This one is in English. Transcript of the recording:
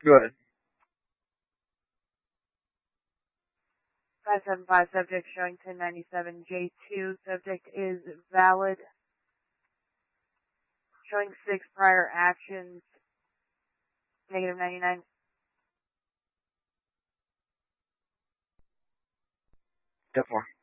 Go ahead. 575 subject showing 1097 J2. Subject is valid. Showing 6 prior actions. Negative 99. Step 4.